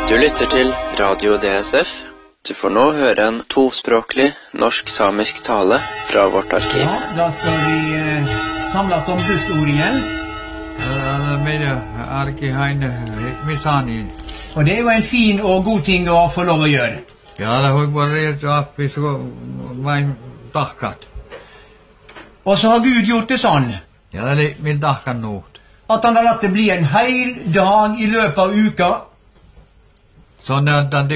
Du lytter til Radio DSF. Du får nå høre en tospråklig norsk-samisk tale fra vårt arkiv. Ja, da skal vi samles om Gudsord igjen. Og det er jo en fin og god ting å få lov å gjøre. Og så har Gud gjort det sånn at han har latt det bli en hel dag i løpet av uka som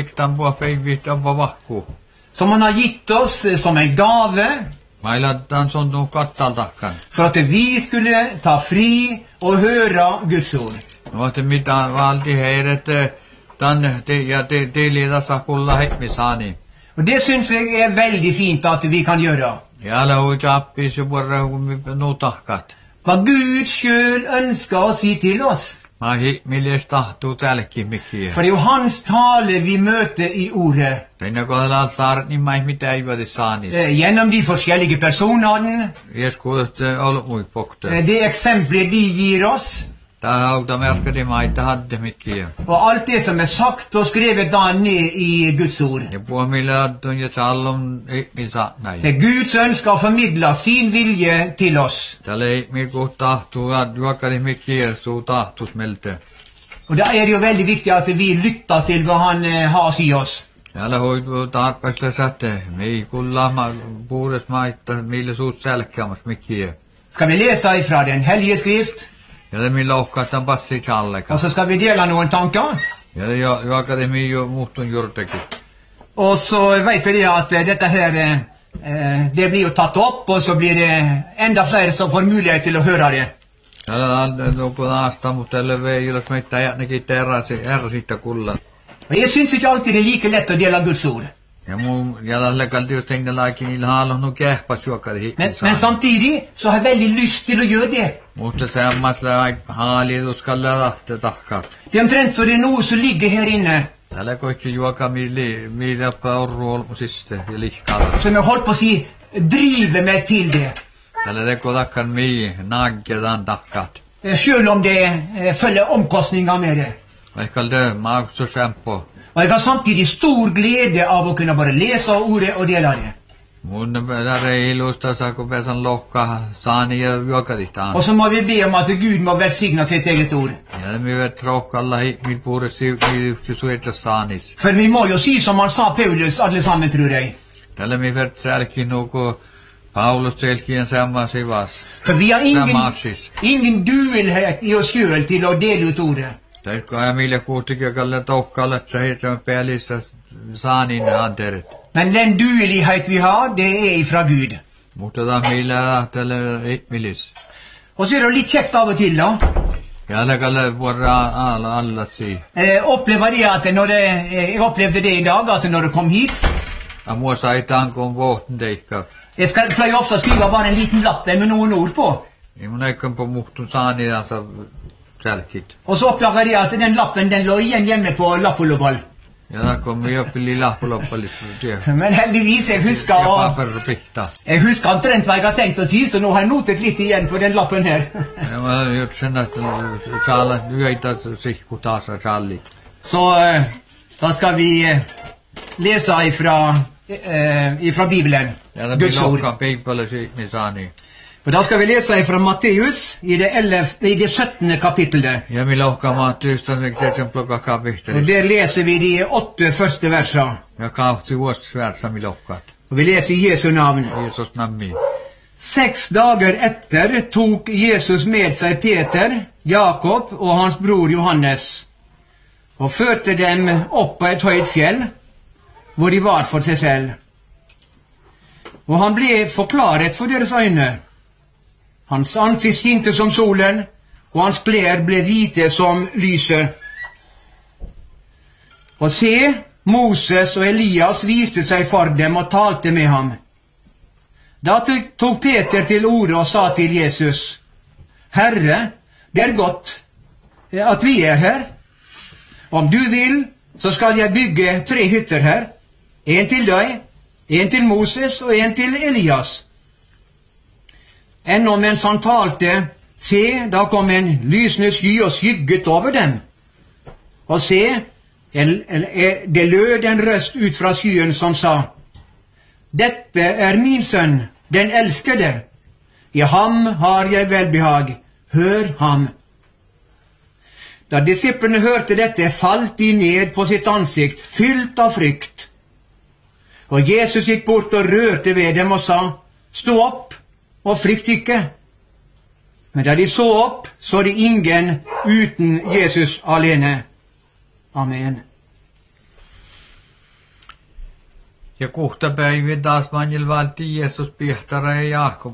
han har gitt oss som en gave for at vi skulle ta fri og høre Guds ord. Og det synes jeg er veldig fint at vi kan gjøre. Hva Gud selv ønsker å si til oss. For det er jo hans tale vi møter i ordet. Gjennom de forskjellige personene. Det eksempler de gir oss. Og alt det som er sagt og skrevet da ned i Guds ord. Det er Guds ønske å formidle sin vilje til oss. Og da er det jo veldig viktig at vi lytter til hva han har å si oss. Skal vi lese ifra den hellige skrift? Og så skal vi dele noen tanker. Og så vet vi at dette her det blir jo tatt opp, og så blir det enda flere som får mulighet til å høre det. Og jeg synes ikke alltid det er like lett å dele Guds ord. Men samtidig så har jeg veldig lyst til å gjøre det. Det er omtrent så det er noe som ligger her inne som jeg holdt på å si driver meg til det. Selv om det følger omkostninger med det. Og jeg har samtidig stor glede av å kunne bare lese ordet og dele det. Og så må vi be om at Gud må velsigne sitt eget ord. For vi må jo si som han sa Paulus alle sammen, tror jeg. For vi har ingen duelhet i oss selv til å dele ut ordet. Men den duelighet vi har, det er ifra Gud. Og så er det litt kjekt av og til da. Opplever det at jeg opplevde det i dag, at når det kom hit jeg pleier ofte å skrive bare en liten lapp med noen ord på. Og så oppdager jeg at den lappen den lå igjen hjemme på Lappolobal. Men heldigvis jeg husker omtrent hva jeg har tenkt å si, så nå har jeg notet litt igjen på den lappen her. Så da skal vi lese ifra Bibelen, Guds ord. Og da skal vi lese fra Matteus i det 17. kapittelet. Og der leser vi de 8 første versene. Og vi leser i Jesu navn. 6 dager etter tok Jesus med seg Peter, Jakob og hans bror Johannes, og førte dem opp på et høyt fjell, hvor de var for seg selv. Og han ble forklaret for deres øyne. Hans ansikt skinte som solen, og hans klær ble hvite som lyset. Og se, Moses og Elias viste seg for dem og talte med ham. Da tok Peter til orde og sa til Jesus: Herre, det er godt at vi er her. Om du vil, så skal jeg bygge 3 hytter her. En til deg, en til Moses og en til Elias. Ennå mens han talte, se, da kom en lysende sky og skygget over dem. Og se, Det lød en røst ut fra skyen som sa, «Dette min sønn, den elskede. I ham har jeg velbehag. Hør ham.» Da disiplene hørte dette, falt de ned på sitt ansikt, fylt av frykt. Og Jesus gikk bort og rørte ved dem og sa, «Stå opp, og frykt ikke.» Men da de så opp, så de ingen uten Jesus alene. Amen. Ja kohta päivin taas manjil valti Jeesus pihtara ja Jaakob.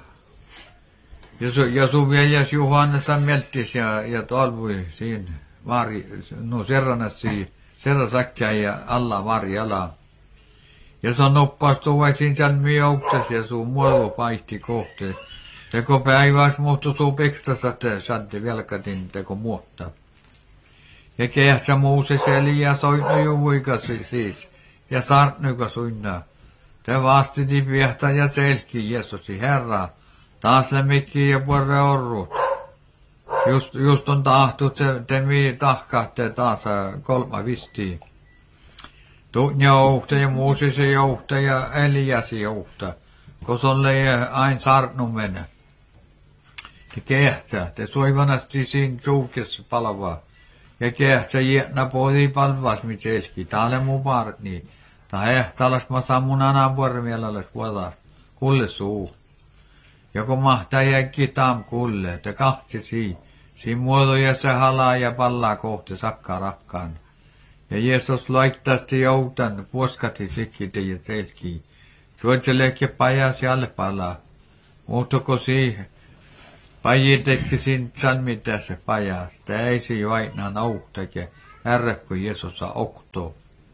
Ja sun veljas Johannes meltis ja tolvui siinä vari, no serranassi, serrasakkia ja alla varjala. Ja se on noppastu vai siinä salmi jouktas ja sun muodu paihti kohti. Teko päiväs muuttu suu pekstas, että sadde velkatin teko muotta. Ja kehtsä Mooses ja soinu juvuikas siis. Ja sartnuka suinna. Te vastiti piehtä ja selki Jeesusi Herra. Taas lemmikki ja puolre orrut. Just on tahtu, te mii tahkaatte taas kolma vistiin. Tuutja jouhta ja Mooses jouhta ja Elias jouhta. Kosolle ain sartnumen. Ja kehtsä, te suivanasti siinä suukessa palavaa. Ja kehtsä jätnä pohtii palvas mit selki. Täällä muu paart niin. Ta ehtalas ma sammun anaan vuorimielalas vuotaa kulle suu. Ja kun mahtaa jäkki taam kulle, te kahti siin muodoja se halaa ja pallaa kohti sakkaa rakkaan. Ja Jeesus laittasti joutan, puoskati sikkite ja selkii. Suotselekki pajas ja alle palaa. Muuttuko siihen? Paji tekki siin salmi tässä pajas. Täisi vainaa nauhtake, ärrekko Jeesus oktoo.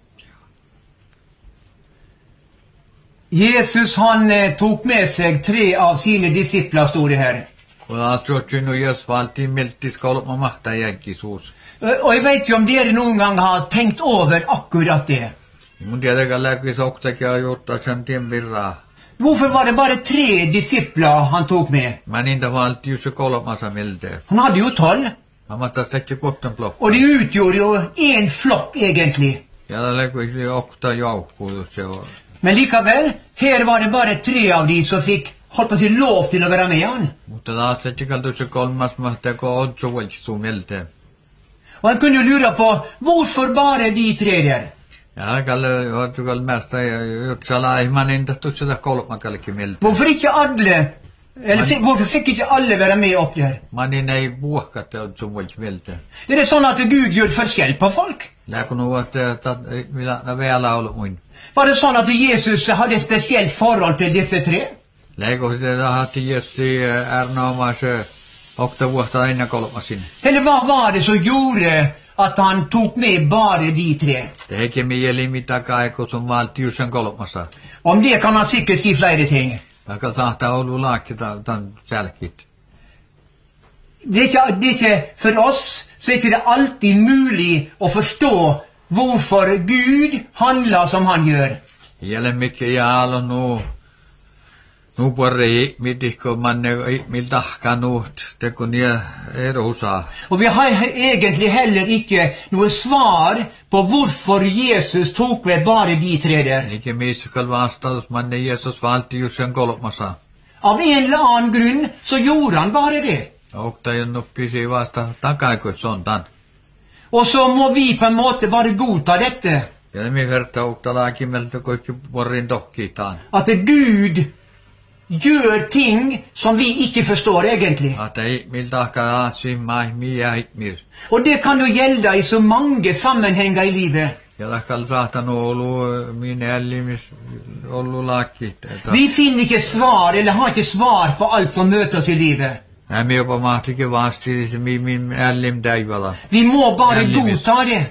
Jesus han tok med seg 3 av sine disipler, stod det her. Og jeg vet jo om dere noen gang har tenkt over akkurat det. Hvorfor var det bare 3 disipler han tok med? Han hadde jo 12. Og de utgjorde jo en flokk egentlig. Men likevel, her var det bare 3 av de som fikk, holdt på å si, lov til å være med han. Og han kunne jo lure på, hvorfor bare de 3 der? Hvorfor ikke alle, eller hvorfor fikk ikke alle være med opp der? Er det sånn at Gud gjør forskjell på folk? Var det sånn at Jesus hadde et spesielt forhold til disse 3? Eller hva var det som gjorde at han tok med bare de 3? Om det kan han sikkert si flere ting. Det er ikke for oss, så er ikke det alltid mulig å forstå hvorfor Gud handler som han gjør. Og vi har egentlig heller ikke noe svar på hvorfor Jesus tok ved bare de 3 der. Av en eller annen grunn så gjorde han bare det. Og så må vi på en måte bare godta dette. At Gud gjør ting som vi ikke forstår egentlig. Og det kan jo gjelde i så mange sammenhenger i livet. Vi finner ikke svar, eller har ikke svar på alt som møter oss i livet. Vi må bare godta det.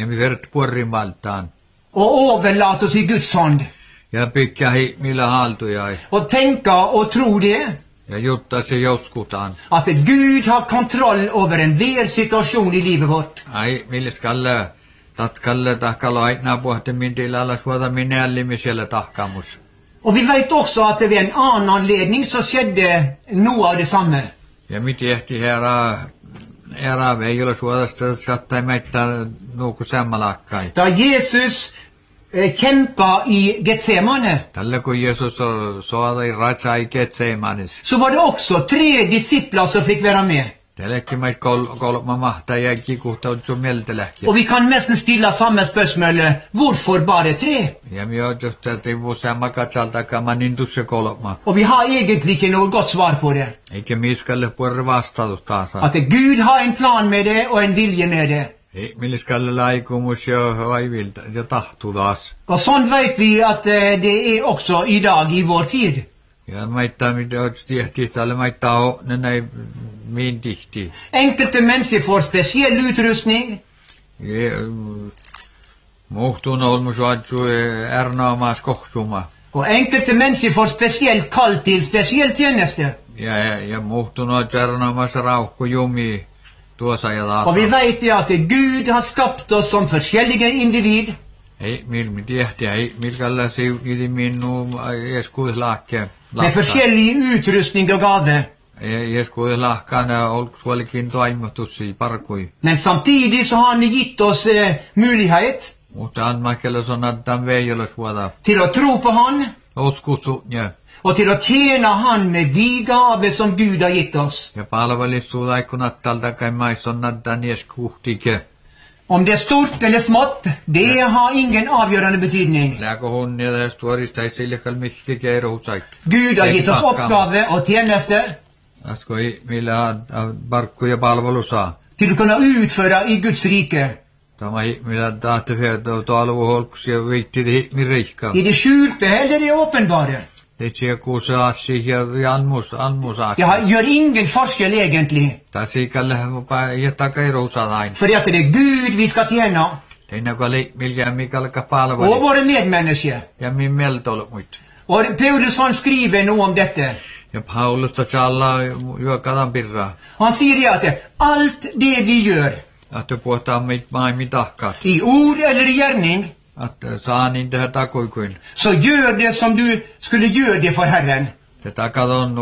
Og overlate oss i Guds hånd. Og tenke og tro det. At Gud har kontroll over enhver situasjon i livet vårt. Og vi vet også at ved en annen anledning så skjedde noe av det samme. Era ei ole suorasta saattaa meitä nuuku sammalakkai. Da Jesus kjempa i Getsemane, Tällä kun Jeesus saadai raja i Getsemanis. så var det också 3 discipler som fick vara med. Tälläkin meitä kolma mahtaa ja kikuhtautsu mieltelähkiä. Och vi kan nästan stilla samma spörsmål, varför bara 3? Ja minä just täytyy vuosia makatsaltakaan niin tuossa kolma. Och vi har egentligen inte något gott svar på det. Eikä miskalle puolella vastaus taas. Att Gud har en plan med det och en vilja med det. Ei milliskalle laikumus ja aivilta ja tahtuu taas. Och sånt vet vi att det är också idag i vår tid. Ja meitä mitä oot tehty tälle meitä on ne näin min tihti. Enkelte människor får speciell utrustning. Muhtun olmus vaatsu ärnaamas kohtuma. Och enkelte människor får speciellt kall till speciell tjänste. Ja muhtun on ärnaamas rauhku jumi tuossa ja taas. Och vi vet ju att Gud har skapat oss som forskjelliga individ. Ei milmi tehty ei milkalla siukiti minnu eskuislaakke. Med forskjellig utrustning och gave. Eskuislaakkaan olkuolikin toimatus i parkui. Men samtidigt så har ni gitt oss möjlighet Mutta andmakella sonataan veijolas vuoda. till att tro på han Oskusu ja. och till att tjäna han med de gaver som Gud har gett oss. Ja palvelissuuda ikkunattalta kai maissonnataan eskuhtike. Om det är stort eller smått, det har ingen avgörande betydning. Lääkö hunnia tästä tuorista ei sillekal mikki keirousaik. Gud har gett oss uppgave och tjänster Askoi millä parkku ja palvelu saa. till att kunna utföra i Guds rike. Tämä millä tahti hyötyä tuolla holkus ja viitti mirikka. I det skjulte eller det uppenbara. Det ser kuusa assi ja anmus Det gör ingen forskel egentligen. Tässä ikalle jättää keirousatain. För att det är Gud vi ska tjäna. Teina kali millä mikalka Och palvelu. våra medmänniskor. Ja min meltolo muit. Och Paulus han skriver nu om detta. Ja Paulus alla juokadan pirraa. Han säger att allt det vi gör, Att puhutaan maailmin tahkaat. i ord eller i gärning, Att saa niin tehdä takuikuin. så gör det som du skulle göra det för Herren. Se takat on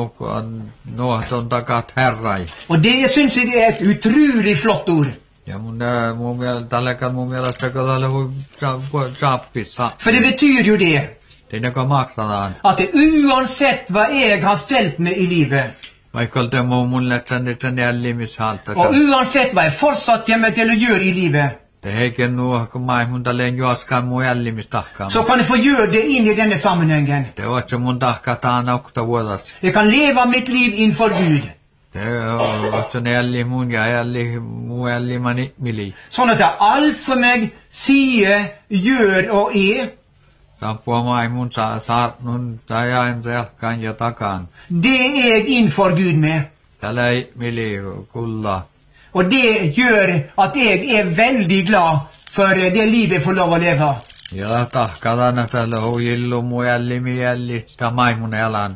nuohton takat herrai. Och det syns jag är ett otroligt flott ord. Ja mun mielestä kun tälle hui saappissa. För det betyder ju det, Siinäkö maksataan. att oavsett vad jag har ställt mig i livet, Vaikka olette mun lähtsän, että ne ällimishalta. och oavsett vad jag fortsatt jag mig till att göra i livet, Te heiken nuo, kun mun tälleen juoskaan mun ällimistahkaan. så kan jag få göra det in i denna sammanhangen. Te ootse mun tahkataan aukta vuodas. Jag kan leva mitt liv inför Gud. Te ootse ne älli mun ja mun ällimani mili. Så att allt som jag säger, gör och är, Tappua mun saarnun tajain selkkaan ja takaan. det är jag inför Gud med. Tällä ei mili kulla. Och det gör att jag är väldigt glad för det liv jag får lov att leva. Ja tahkataan tällä huijillu mun ällimi ällistä maimun elan.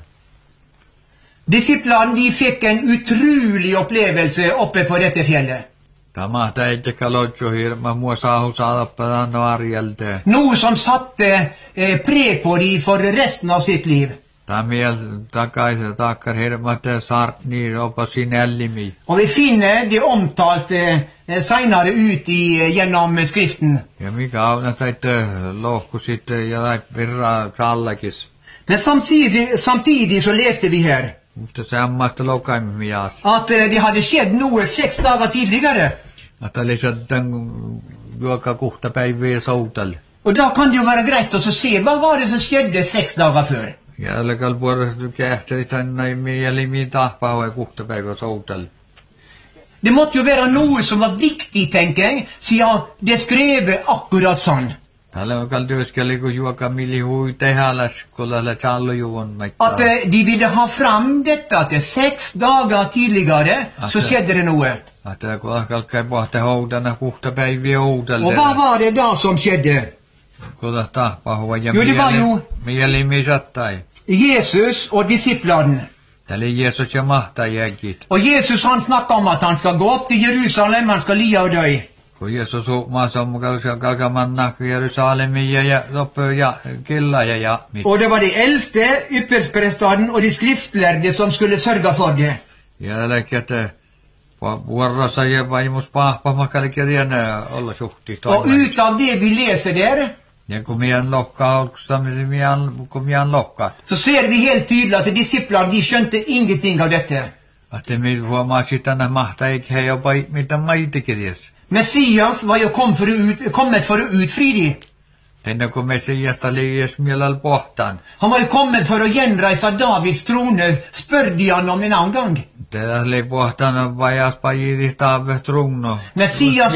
Disciplarna de fick en otrolig upplevelse uppe på detta fjället. Tämä teitä kalotju hirma mua saahu saadappadan varjelte. Något som satte präg på dem för resten av sitt liv. Tämä takaisin takkar hirma te saart niin opa sin ällimi. Och vi finner det omtalt senare ut genom skriften. Ja mikä on teitte lohku sitten ja tai virra sallakis. Men samtidigt så läste vi här Mutta se ammasta lokaimias. att det hade skett något 6 dagar tidigare. Että lisätään juoka kuhta päiviä soutal. Och då kan det ju vara grejt att se vad var det som skedde 6 dagar för. Ja älkääl puolesta kähteli tänne mielimi tahpaa kuhta päivä soutal. Det måste ju vara något som var viktigt, tänker jag. Så ja, det skrev akkurat sån. Täällä on kaltyöskeli, kun juoka milli hui tehäläs, kun lähdä challujuon maittaa. Att de ville ha fram detta, att 6 dagar tidigare så skedde det något. Että kun alkaa pohti houdana kuhta päiviä houdalta. Och vad var det då som skedde? Kun tahpaa hua ja Jo, det var ju mielimi sattai. Jesus och disciplarna. Täällä Jeesus ja mahtajäkit. Och Jesus han snackade om att han ska gå upp till Jerusalem, han ska lia och dö. Kun Jeesus maassa on kalkamanna Jerusalemiin ja loppuu ja killa ja jahmi. Och det var de äldste, yppersprästaden och de skriftlärde som skulle sörja för det. Ja älkää, että Vuorossa ja vaimus pahpamakalikin olla suhti. Och utav det vi läser där, Ja kun minä lokkaa, kun minä lokkat. så ser vi helt tydligt att disciplarna, de skönte ingenting av detta. Että minä huomaa sitä, että mahtaa eikä he jopa mitä maitikirjassa. Messias var ju kommet för att utfri dem. Tänne kun Messiasta liies mielellä pohtaan. Han var ju kommet för att genreisa Davids trone, spörde han om en annan gång. Tätä oli pohtaan vajas pajiri taavet rungno. Messias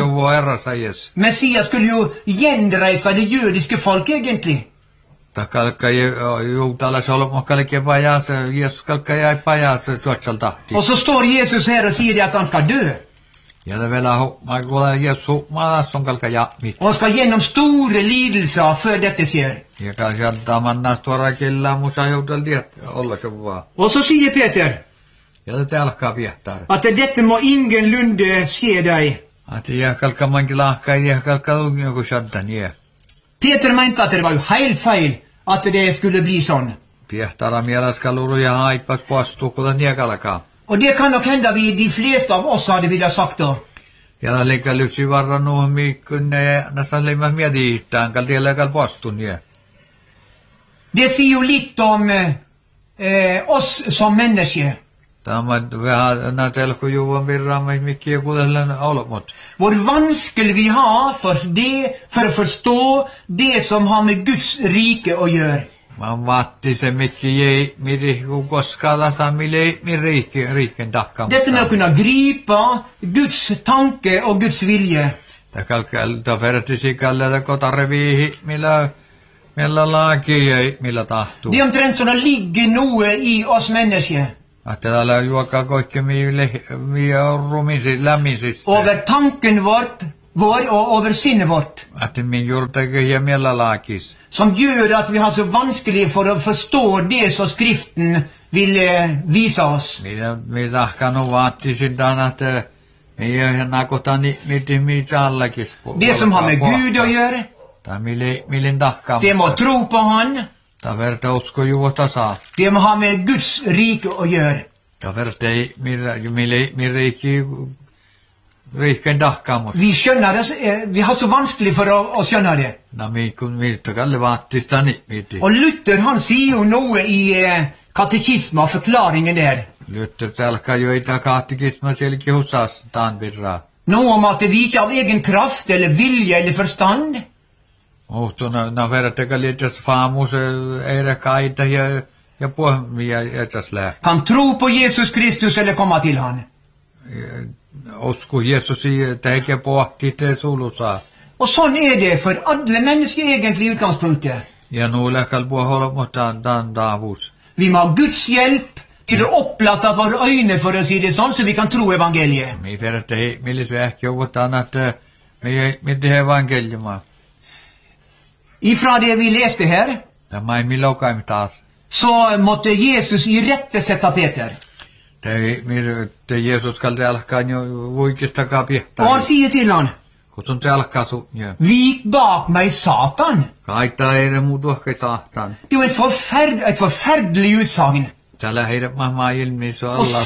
skulle ju genreisa det judiska folk egentligen. Takalka juutalas olmokalke vajas, Jesus kalka jäi pajas suotsal tahti. Och så står Jesus här och säger att han ska dö. Ja det vielä kuulee Jesus maalasson kalka jämit. Och ska genom stora lidelser för detta sker. Ja kalka mannas tuoda killa musa jouteltiin olla se vaan. Och så säger Peter. Ja det alkaa viettää. Att detta må ingalunda ske dig. Att jag kalka mankin lahka ja kalka joku shaddan ja. Peter mente att det var ju helt fel att det skulle bli sån. Viettää mielaskaluru ja haippas poistuu kun niekalkaa. Och det kan nog hända de flesta av oss hade velat sagt då. Ja lika lyksi varran nuomi kunne nästan leimä mietitään kaltiellä kal poistun ja. Det säger ju lite om oss som människor. Tämä vähän nätelko juvan virraamme mikkiä kudellen olmot. Hvor vanskelig vi har för att förstå det som har med Guds rike att göra. Man vatti se mikki ei miri koskaan samille riken takka. Detta med att kunna gripa Guds tanke och Guds vilja. Takalkalta vertisi kallada kotarevihi millä laki ei millä tahtuu. Det är omtrent som det ligger något i oss människor. Att täällä juokaa kaikki millä rumisis lämmisis. Över tanken vår och över sinne vårt. Att min jordtäkö ja millä lakis. Som gör att vi har så vanskligt för att förstå det som skriften vill visa oss. Mitä kanu vaattisin että minä nakotani mitä allakin. Det som har med Gud att göra. Tai millen tahkaa. Det må tro på han. Ta verta usko juota saa. Det må ha med Guds rike att göra. Ta verta ei riken tahkaamus. Vi skönnar det, vi har så vanskligt för att skönna det. No kun miltä kalle vaattistani miti. Och Luther han säger ju något i katekisma, förklaringen där. Luther alkaa jo ita katekisma selki husas taan virraa. Något om att det viker av egen kraft eller vilja eller förstand. Muhtuna verta kalle tässä faamus eire kaita ja pohmia etäs lähtee. Kan tro på Jesus Kristus eller komma till han. Usko Jesus i teke pohti te sulusaa. Och sån är det för alla människor egentligen utgångspunkter. Ja nu läkal puhua holmotaan daavus. Vi må ha Guds hjälp till att upplatta våra ögon för att se det sånt så vi kan tro evangeliet. Mi verta millis vähki joudutaan, että me tehdään evankeliumaa. Ifrån det vi läste här. Tämä ei milloinkaan taas. Så måtte Jesus irättesätta Peter. Det Jesus kallte alkaa jo vuikistakaa piehtaa. Och han säger till honom. Kun sun te alkaa sun, ja. Vik bak mig, Satan. Kaittaa ei muutu ohkei saahtaan. Det var ett förfärdlig utsagn. Täällä heidät mahmaa ilmi, så Och alla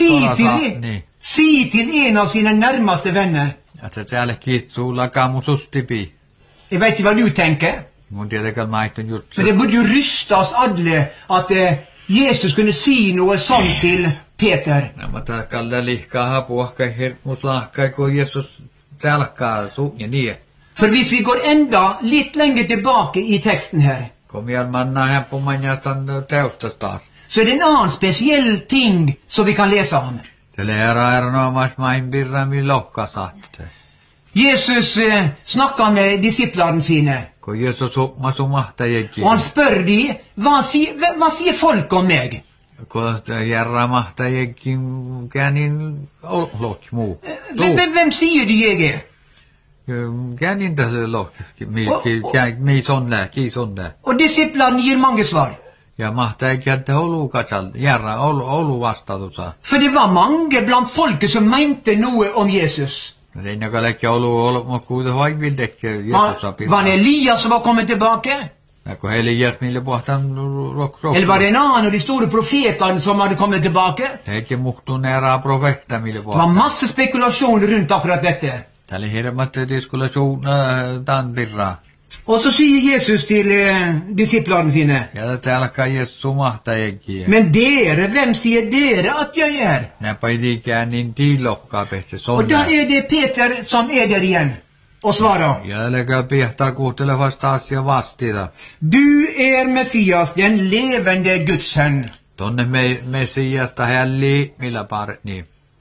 säg till en av sina närmaste vänner. Että täällä kiitsuu lakamusustipi. Jag vet inte vad du tänker. Mun tietenkään maitun juttu. Men det borde ju rysta oss alla att Jesus kunde säga något sånt till Peter. Nämä kallar lihkaa hapuahkai hirmuslahkai, kun Jesus tälkkaa sun ja niin. För hvis vi går ända lite längre tillbaka i texten här. Kom igen manna här på manjastan teostastaan. Så är det en annan speciell ting som vi kan läsa om. Se lära erinomaisesti main birrami lokkasaatte. Jesus snackar med disciplarna sina. Kun Jesus masu mahtajekin. Och han spör de, vad säger folk om mig? Kun järra mahtajekin känin lohki muu. Vem säger de jag är? Känin tässä lohki. Mi sonlää. Och disciplarna ger många svar. Ja mahtajekin, että olu katsal. Järra olu vastatusa. För det var många bland folket som mente något om Jesus. Det är något olu mutta kuitenkin vaikka tekee Jesus apilla. Var Elias som var kommit tillbaka? Kun he liias mille pohtan Eller var det en annen av de store profetene som hadde kommet tilbake? Eikä muhtuu nära profetta mille Det var pohtan. masse spekulasjoner rundt akkurat dette. Täällä hirmat diskulasjoner tämän birra. Og så sier Jesus til disiplene sine, Ja täällä kai Jeesus mahtajakin. men dere, hvem sier dere at jeg er? Nää paidikään niin tiilokkaa pehti Og da sonne. er det Peter som er der igjen, og svarer, Ja älkää piehtaa kuuntele taas ja vastita. du er Messias, den levende Guds sønn. Tonne Messiasta hälli millä parni.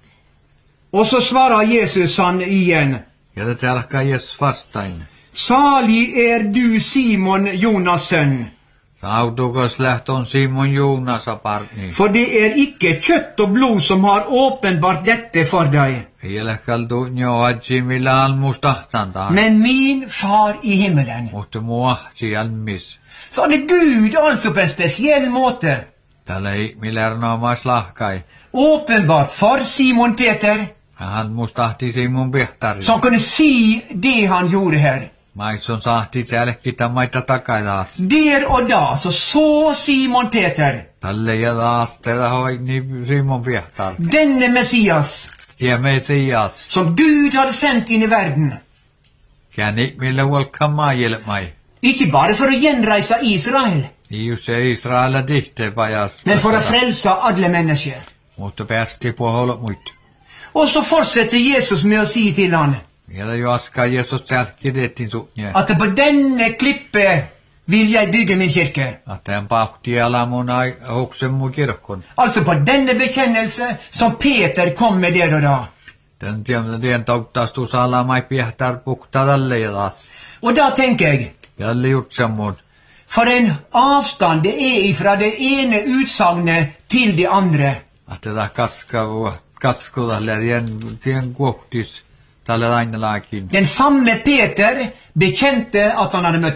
Og så svarer Jesus han igjen, Ja täällä kai Jeesus vastain. salig er du Simon Jonas sønn, Sautukas lähton Simon Joonasa parni. for det er ikke kjøtt og blod som har åpenbart dette for deg, Hielkaltu njohatsi millä almustahtan taas. men min far i himmelen. Mutta muahti almis. Så er det Gud altså på en spesiell måte, Täällä ei millään naamas lahkai. åpenbart for Simon Peter, Hän mustahti Simon Pehtari. som kunne si det han gjorde her. Maisson sahti täälläkin maita takailas. Der og da så Simon Peter, Tälle ja taas teillä hoi niin Simon Pehtar. denne Messias, Ja Messias. som Gud hadde sendt inn i verden, Käni millä volkkamaa jelmai. ikke bare for å gjenreise Israel, Niin se Israel dihte pajas. men for å frelse alle mennesker. Mutta päästi puolella muita. Og så fortsetter Jesus med å si til han, Ja jo askaa Jeesus täälläkin tehtiin suunnia. at på denne klippe vil jeg bygge min kirke. Att hän pahti alamun hoksen mun kirkon. Altså på denne bekjennelse som Peter kom med der og da. Den tauttastus alamai Pehtar pukta tälle ja taas. Og da tenker jeg, Jälle gjort samoin. for en avstand det er ifra det ene utsagnet til det andre. Että tätä kaskuta tien kuohtis tälle aina laakin. Den samme Peter bekjente at han hadde møtt